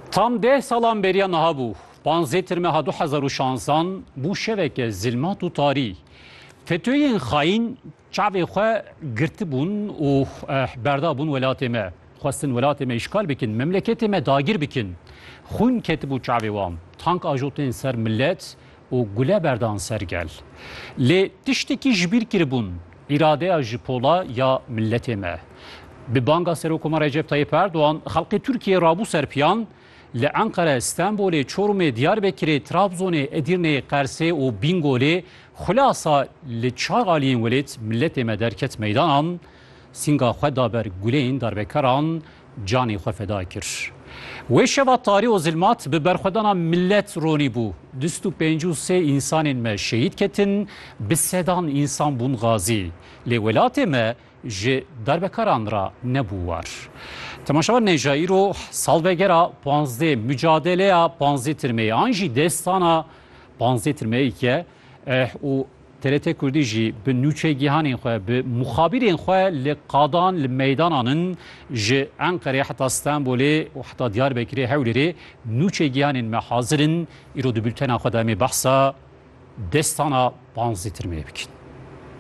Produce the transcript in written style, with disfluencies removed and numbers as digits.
Tam 10 salan beriya niha bû. 15 Tirmeha 2016 bû şeveke zilmat û tarî. FETÖ'yên xayîn çavê xwe girtibûn û berdabûn welatê me. Xwestin welatê me îşgal bikin, memleketê me dagir bikin. Xwîn ketibû çavê wan. Tank ajotên ser millet û gule berdan ser gel. Lê tiştekî ji bîr kiribûn. İradeya ji pola ya milletê me. Bi banga Serokoma Recep Tayyip Erdoğan, xelkê Türkiye rabû serpiyan, li Ankara, İstanbulê, Çorumê, Diyarbekirê, Trabzonê, Edirneê, Qersê û Bingolê xulasa li çar aliyên welêt milletê me derket meydanan, sînga xwe daber guleyên darbekaran canê xwe feda kir. Wê şeva tarî û zilmat bi berxwedana millet ronî bû. 253 însanên me şehîd ketin, bi sedan însan bûn gazî. Lê welatê me ji darbekaran ra nebû war. Temaşavar Nejayîro salvegera 15 mücadeleya 15 Tirmeyê an jî destana 15 Tirmeyê ye û TRT Kurdî jî bi nûçegihanên xwe, bi muxabirên xwe li qadan li meydanan ji Enqerê heta İstanbulê û heta Diyarbekirê Hewlêrê nûçegihanên me hazirin îro di bültena xwe de em ê behsa destana 15 Tirmeyê bikin.